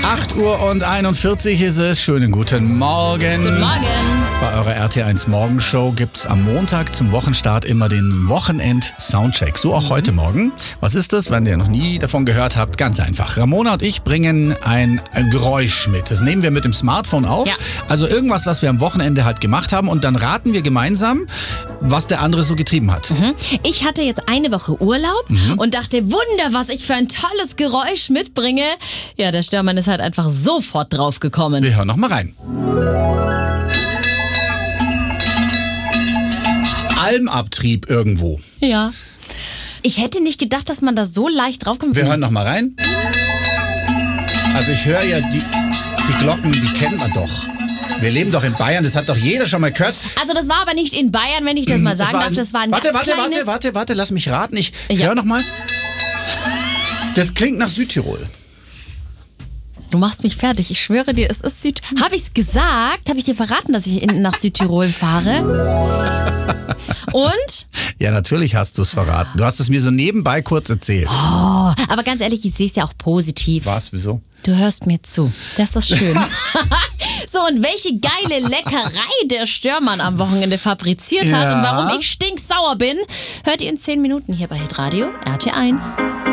8:41 ist es. Schönen guten Morgen. Guten Morgen. Bei eurer RT1 Morgenshow gibt's am Montag zum Wochenstart immer den Wochenend-Soundcheck. So auch heute Morgen. Was ist das, wenn ihr noch nie davon gehört habt? Ganz einfach. Ramona und ich bringen ein Geräusch mit. Das nehmen wir mit dem Smartphone auf. Ja. Also irgendwas, was wir am Wochenende halt gemacht haben. Und dann raten wir gemeinsam, was der andere so getrieben hat. Ich hatte jetzt eine Woche Urlaub und dachte, Wunder, was ich für ein tolles Geräusch mitbringe. Ja, der Störmann ist halt einfach sofort drauf gekommen. Wir hören noch mal rein. Almabtrieb irgendwo. Ja. Ich hätte nicht gedacht, dass man da so leicht draufkommt. Wir hören noch mal rein. Also ich höre ja die Glocken, die kennt man doch. Wir leben doch in Bayern, das hat doch jeder schon mal gehört. Also das war aber nicht in Bayern, wenn ich das mal sagen darf. Das war ein ganz kleines... Warte, lass mich raten. Ich höre noch mal. Das klingt nach Südtirol. Du machst mich fertig. Ich schwöre dir, es ist Süd... Habe ich's gesagt? Habe ich dir verraten, dass ich nach Südtirol fahre? Und? Ja, natürlich hast du es verraten. Du hast es mir so nebenbei kurz erzählt. Oh, aber ganz ehrlich, ich sehe es ja auch positiv. Was? Wieso? Du hörst mir zu. Das ist schön. So, und welche geile Leckerei der Störmann am Wochenende fabriziert hat und warum ich stinksauer bin, hört ihr in 10 Minuten hier bei Hitradio RT1.